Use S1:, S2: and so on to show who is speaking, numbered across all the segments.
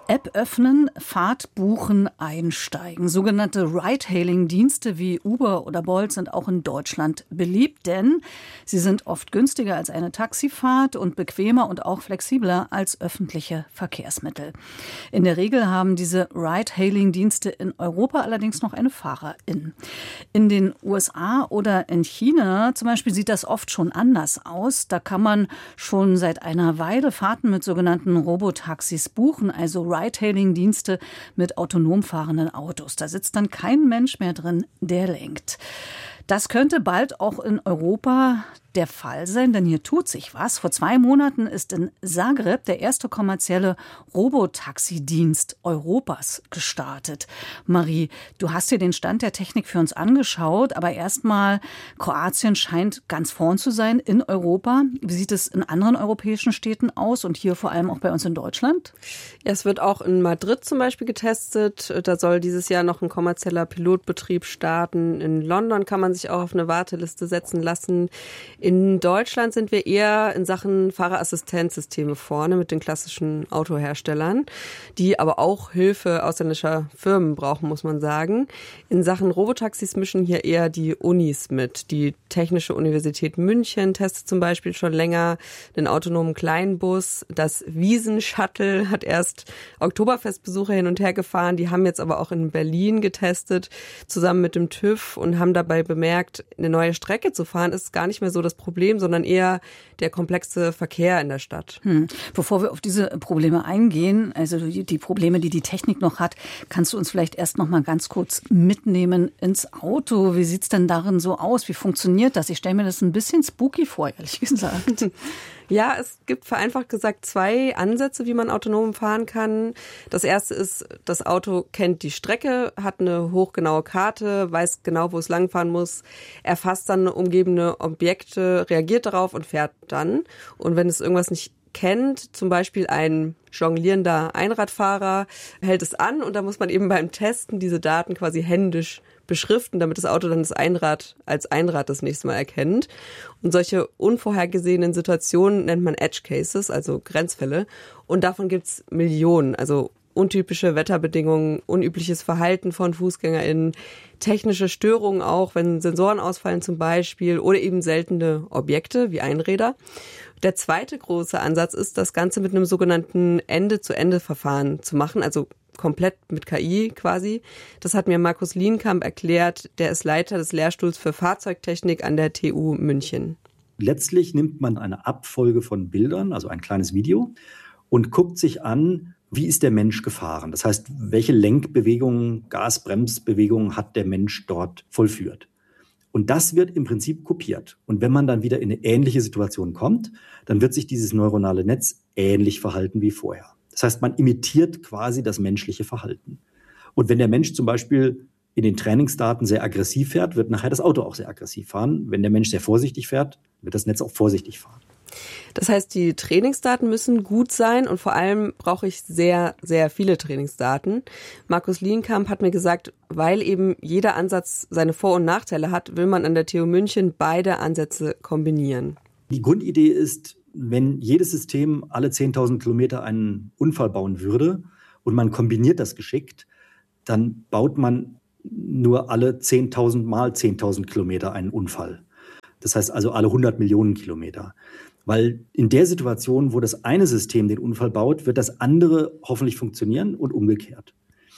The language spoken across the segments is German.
S1: App öffnen, Fahrt buchen, einsteigen. Sogenannte Ride-Hailing-Dienste wie Uber oder Bolt sind auch in Deutschland beliebt, denn sie sind oft günstiger als eine Taxifahrt und bequemer und auch flexibler als öffentliche Verkehrsmittel. In der Regel haben diese Ride-Hailing-Dienste in Europa allerdings noch eine Fahrerin. In den USA oder in China zum Beispiel sieht das oft schon anders aus. Da kann man schon seit einer Weile Fahrten mit sogenannten Robotaxis buchen, also Ride-Hailing-Dienste mit autonom fahrenden Autos. Da sitzt dann kein Mensch mehr drin, der lenkt. Das könnte bald auch in Europa der Fall sein, denn hier tut sich was. Vor 2 Monaten ist in Zagreb der erste kommerzielle Robotaxi-Dienst Europas gestartet. Marie, du hast dir den Stand der Technik für uns angeschaut, aber erstmal, Kroatien scheint ganz vorn zu sein in Europa. Wie sieht es in anderen europäischen Städten aus und hier vor allem auch bei uns in Deutschland?
S2: Ja, es wird auch in Madrid zum Beispiel getestet. Da soll dieses Jahr noch ein kommerzieller Pilotbetrieb starten. In London kann man sich auch auf eine Warteliste setzen lassen. In Deutschland sind wir eher in Sachen Fahrerassistenzsysteme vorne mit den klassischen Autoherstellern, die aber auch Hilfe ausländischer Firmen brauchen, muss man sagen. In Sachen Robotaxis mischen hier eher die Unis mit. Die Technische Universität München testet zum Beispiel schon länger den autonomen Kleinbus. Das Wiesn-Shuttle hat erst Oktoberfestbesucher hin und her gefahren. Die haben jetzt aber auch in Berlin getestet, zusammen mit dem TÜV, und haben dabei bemerkt, eine neue Strecke zu fahren ist gar nicht mehr so das Problem, sondern eher der komplexe Verkehr in der Stadt.
S1: Bevor wir auf diese Probleme eingehen, also die Probleme, die die Technik noch hat, kannst du uns vielleicht erst noch mal ganz kurz mitnehmen ins Auto. Wie sieht's denn darin so aus? Wie funktioniert das? Ich stelle mir das ein bisschen spooky vor, ehrlich gesagt.
S2: Ja, es gibt vereinfacht gesagt 2 Ansätze, wie man autonom fahren kann. Das erste ist, das Auto kennt die Strecke, hat eine hochgenaue Karte, weiß genau, wo es langfahren muss, erfasst dann umgebende Objekte, reagiert darauf und fährt dann. Und wenn es irgendwas nicht kennt, zum Beispiel ein jonglierender Einradfahrer, hält es an, und da muss man eben beim Testen diese Daten quasi händisch beschriften, damit das Auto dann das Einrad als Einrad das nächste Mal erkennt. Und solche unvorhergesehenen Situationen nennt man Edge Cases, also Grenzfälle. Und davon gibt's Millionen, also untypische Wetterbedingungen, unübliches Verhalten von FußgängerInnen, technische Störungen auch, wenn Sensoren ausfallen zum Beispiel, oder eben seltene Objekte wie Einräder. Der zweite große Ansatz ist, das Ganze mit einem sogenannten Ende-zu-Ende-Verfahren zu machen, also komplett mit KI quasi. Das hat mir Markus Lienkamp erklärt, der ist Leiter des Lehrstuhls für Fahrzeugtechnik an der TU München.
S3: Letztlich nimmt man eine Abfolge von Bildern, also ein kleines Video, und guckt sich an, wie ist der Mensch gefahren. Das heißt, welche Lenkbewegungen, Gasbremsbewegungen hat der Mensch dort vollführt. Und das wird im Prinzip kopiert. Und wenn man dann wieder in eine ähnliche Situation kommt, dann wird sich dieses neuronale Netz ähnlich verhalten wie vorher. Das heißt, man imitiert quasi das menschliche Verhalten. Und wenn der Mensch zum Beispiel in den Trainingsdaten sehr aggressiv fährt, wird nachher das Auto auch sehr aggressiv fahren. Wenn der Mensch sehr vorsichtig fährt, wird das Netz auch vorsichtig fahren.
S2: Das heißt, die Trainingsdaten müssen gut sein, und vor allem brauche ich sehr, sehr viele Trainingsdaten. Markus Lienkamp hat mir gesagt, weil eben jeder Ansatz seine Vor- und Nachteile hat, will man an der TU München beide Ansätze kombinieren.
S3: Die Grundidee ist, wenn jedes System alle 10.000 Kilometer einen Unfall bauen würde und man kombiniert das geschickt, dann baut man nur alle 10.000 mal 10.000 Kilometer einen Unfall. Das heißt also alle 100 Millionen Kilometer. Weil in der Situation, wo das eine System den Unfall baut, wird das andere hoffentlich funktionieren und umgekehrt.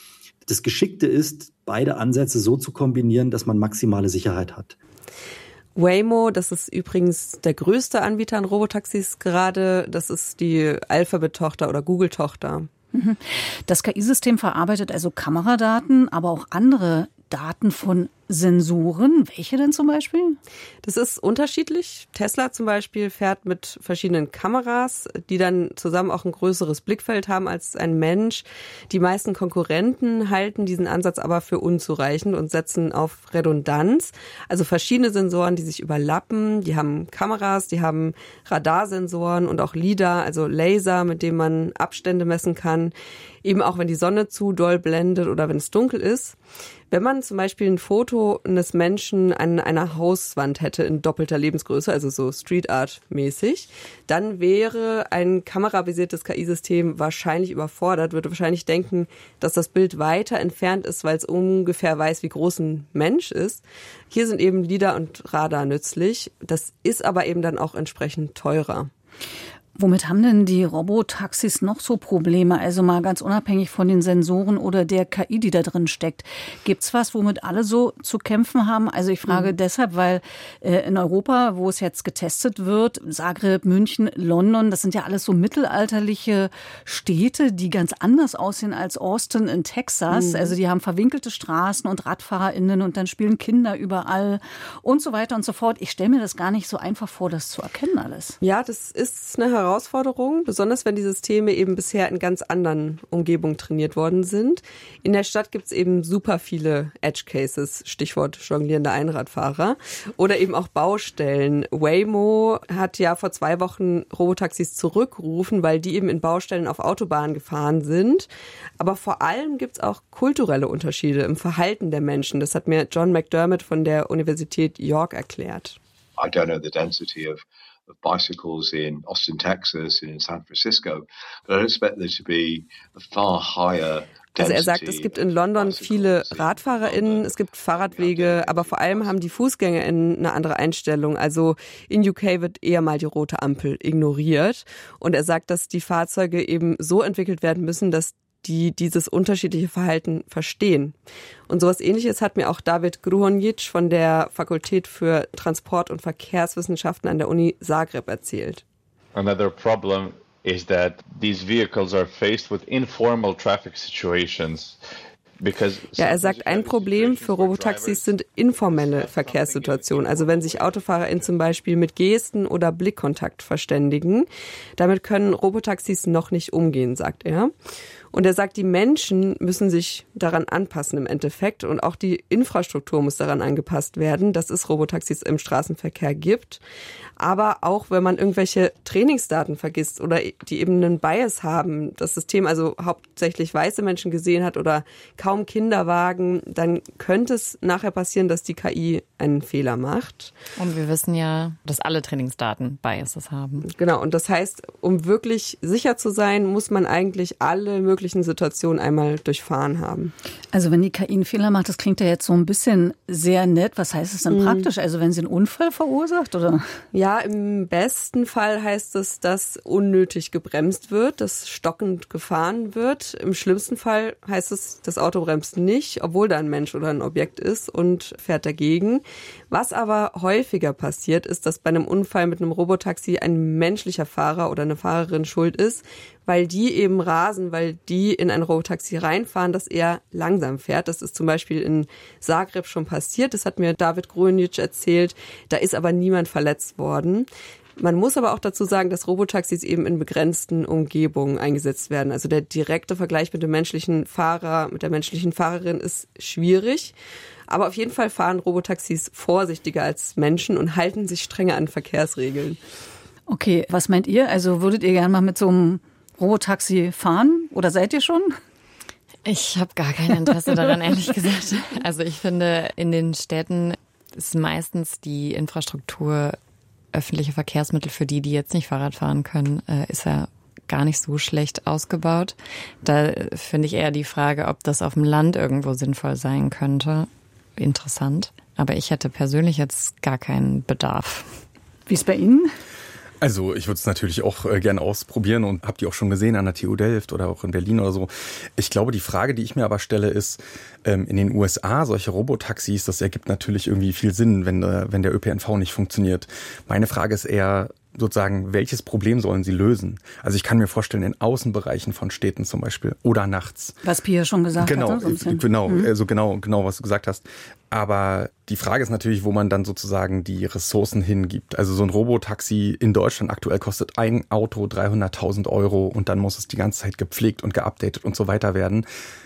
S3: Das Geschickte ist, beide Ansätze so zu kombinieren, dass man maximale Sicherheit hat.
S2: Waymo, das ist übrigens der größte Anbieter an Robotaxis gerade. Das ist die Alphabet-Tochter oder Google-Tochter.
S1: Das KI-System verarbeitet also Kameradaten, aber auch andere Daten von Sensoren. Welche denn zum Beispiel?
S2: Das ist unterschiedlich. Tesla zum Beispiel fährt mit verschiedenen Kameras, die dann zusammen auch ein größeres Blickfeld haben als ein Mensch. Die meisten Konkurrenten halten diesen Ansatz aber für unzureichend und setzen auf Redundanz. Also verschiedene Sensoren, die sich überlappen. Die haben Kameras, die haben Radarsensoren und auch LIDAR, also Laser, mit dem man Abstände messen kann. Eben auch, wenn die Sonne zu doll blendet oder wenn es dunkel ist. Wenn man zum Beispiel ein Foto Auto eines Menschen an einer Hauswand hätte in doppelter Lebensgröße, also so Street Art mäßig, dann wäre ein kamerabasiertes KI-System wahrscheinlich überfordert, würde wahrscheinlich denken, dass das Bild weiter entfernt ist, weil es ungefähr weiß, wie groß ein Mensch ist. Hier sind eben LiDAR und Radar nützlich. Das ist aber eben dann auch entsprechend teurer.
S1: Womit haben denn die Robotaxis noch so Probleme? Also mal ganz unabhängig von den Sensoren oder der KI, die da drin steckt. Gibt's was, womit alle so zu kämpfen haben? Also ich frage deshalb, weil in Europa, wo es jetzt getestet wird, Zagreb, München, London, das sind ja alles so mittelalterliche Städte, die ganz anders aussehen als Austin in Texas. Also die haben verwinkelte Straßen und RadfahrerInnen und dann spielen Kinder überall und so weiter und so fort. Ich stelle mir das gar nicht so einfach vor, das zu erkennen alles.
S2: Ja, das ist eine Herausforderung, besonders wenn die Systeme eben bisher in ganz anderen Umgebungen trainiert worden sind. In der Stadt gibt es eben super viele Edge Cases, Stichwort jonglierende Einradfahrer, oder eben auch Baustellen. Waymo hat ja vor 2 Wochen Robotaxis zurückgerufen, weil die eben in Baustellen auf Autobahnen gefahren sind. Aber vor allem gibt es auch kulturelle Unterschiede im Verhalten der Menschen. Das hat mir John McDermott von der Universität York erklärt.
S4: I don't know the density of bicycles in Austin, Texas, and in San Francisco, but I expect there to be a far higher.
S2: Also er sagt, es gibt in London viele RadfahrerInnen, es gibt Fahrradwege, aber vor allem haben die FußgängerInnen eine andere Einstellung. Also in UK wird eher mal die rote Ampel ignoriert. Und er sagt, dass die Fahrzeuge eben so entwickelt werden müssen, dass die dieses unterschiedliche Verhalten verstehen. Und sowas Ähnliches hat mir auch David Gruhonjic von der Fakultät für Transport- und Verkehrswissenschaften an der Uni Zagreb erzählt.
S5: Another problem is that these vehicles are faced with informal traffic situations.
S2: Ja, er sagt, ein Problem für Robotaxis sind informelle Verkehrssituationen. Also wenn sich AutofahrerInnen zum Beispiel mit Gesten oder Blickkontakt verständigen. Damit können Robotaxis noch nicht umgehen, sagt er. Und er sagt, die Menschen müssen sich daran anpassen im Endeffekt und auch die Infrastruktur muss daran angepasst werden, dass es Robotaxis im Straßenverkehr gibt. Aber auch wenn man irgendwelche Trainingsdaten vergisst oder die eben einen Bias haben, das System also hauptsächlich weiße Menschen gesehen hat oder kaum Kinderwagen, dann könnte es nachher passieren, dass die KI einen Fehler macht.
S6: Und wir wissen ja, dass alle Trainingsdaten Biases haben.
S2: Genau, und das heißt, um wirklich sicher zu sein, muss man eigentlich alle möglichen Situationen einmal durchfahren haben.
S1: Also wenn die KI einen Fehler macht, das klingt ja jetzt so ein bisschen sehr nett. Was heißt es denn praktisch? Also wenn sie einen Unfall verursacht, oder?
S2: Ja, im besten Fall heißt es, dass unnötig gebremst wird, dass stockend gefahren wird. Im schlimmsten Fall heißt es, das Auto bremst nicht, obwohl da ein Mensch oder ein Objekt ist und fährt dagegen. Was aber häufiger passiert, ist, dass bei einem Unfall mit einem Robotaxi ein menschlicher Fahrer oder eine Fahrerin schuld ist, weil die eben rasen, weil die in ein Robotaxi reinfahren, das eher langsam fährt. Das ist zum Beispiel in Zagreb schon passiert. Das hat mir David Gruhonjic erzählt. Da ist aber niemand verletzt worden. Man muss aber auch dazu sagen, dass Robotaxis eben in begrenzten Umgebungen eingesetzt werden. Also der direkte Vergleich mit dem menschlichen Fahrer, mit der menschlichen Fahrerin ist schwierig. Aber auf jeden Fall fahren Robotaxis vorsichtiger als Menschen und halten sich strenger an Verkehrsregeln.
S1: Okay, was meint ihr? Also würdet ihr gerne mal mit so einem Robotaxi fahren oder seid ihr schon?
S6: Ich habe gar kein Interesse daran, ehrlich gesagt. Also ich finde, in den Städten ist meistens die Infrastruktur öffentliche Verkehrsmittel für die jetzt nicht Fahrrad fahren können, ist ja gar nicht so schlecht ausgebaut. Da finde ich eher die Frage, ob das auf dem Land irgendwo sinnvoll sein könnte, interessant. Aber ich hätte persönlich jetzt gar keinen Bedarf.
S1: Wie ist bei Ihnen?
S7: Also ich würde es natürlich auch gerne ausprobieren und habe die auch schon gesehen an der TU Delft oder auch in Berlin oder so. Ich glaube, die Frage, die ich mir aber stelle, ist, in den USA solche Robotaxis, das ergibt natürlich irgendwie viel Sinn, wenn der ÖPNV nicht funktioniert. Meine Frage ist eher sozusagen, welches Problem sollen sie lösen? Also ich kann mir vorstellen, in Außenbereichen von Städten zum Beispiel oder nachts.
S1: Was Pia schon gesagt hat.
S7: Also genau, was du gesagt hast. Aber die Frage ist natürlich, wo man dann sozusagen die Ressourcen hingibt. Also so ein Robotaxi in Deutschland aktuell kostet ein Auto 300.000 € und dann muss es die ganze Zeit gepflegt und geupdatet und so weiter werden.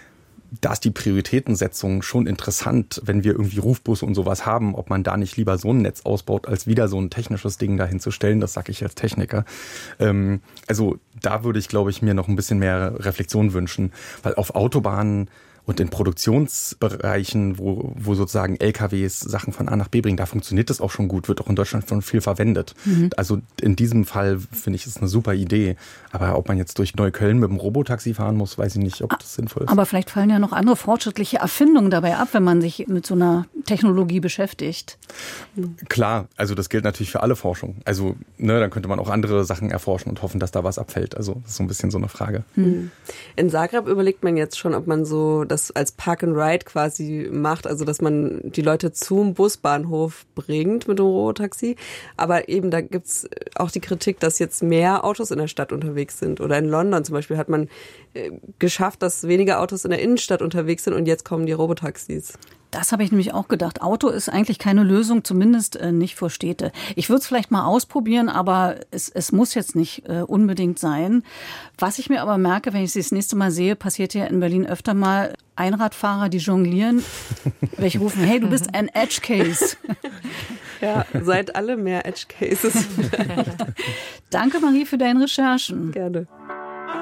S7: Da ist die Prioritätensetzung schon interessant, wenn wir irgendwie Rufbusse und sowas haben, ob man da nicht lieber so ein Netz ausbaut, als wieder so ein technisches Ding dahin zu stellen. Das sage ich als Techniker. Also da würde ich, glaube ich, mir noch ein bisschen mehr Reflexion wünschen, weil auf Autobahnen Und in Produktionsbereichen, wo sozusagen LKWs Sachen von A nach B bringen, da funktioniert das auch schon gut, wird auch in Deutschland schon viel verwendet. Also in diesem Fall finde ich, ist eine super Idee. Aber ob man jetzt durch Neukölln mit dem Robotaxi fahren muss, weiß ich nicht, ob das sinnvoll ist.
S1: Aber vielleicht fallen ja noch andere fortschrittliche Erfindungen dabei ab, wenn man sich mit so einer Technologie beschäftigt.
S7: Klar, also das gilt natürlich für alle Forschung. Also dann könnte man auch andere Sachen erforschen und hoffen, dass da was abfällt. Also das ist so ein bisschen so eine Frage.
S2: In Zagreb überlegt man jetzt schon, ob man so das als Park and Ride quasi macht, also dass man die Leute zum Busbahnhof bringt mit dem Robotaxi. Aber eben da gibt's auch die Kritik, dass jetzt mehr Autos in der Stadt unterwegs sind. Oder in London zum Beispiel hat man geschafft, dass weniger Autos in der Innenstadt unterwegs sind und jetzt kommen die Robotaxis.
S1: Das habe ich nämlich auch gedacht. Auto ist eigentlich keine Lösung, zumindest nicht für Städte. Ich würde es vielleicht mal ausprobieren, aber es muss jetzt nicht unbedingt sein. Was ich mir aber merke, wenn ich sie das nächste Mal sehe, passiert ja in Berlin öfter mal Einradfahrer, die jonglieren, welche rufen, hey, du bist ein Edge Case.
S2: Ja, seid alle mehr Edge Cases.
S1: Danke, Marie, für deine Recherchen.
S2: Gerne.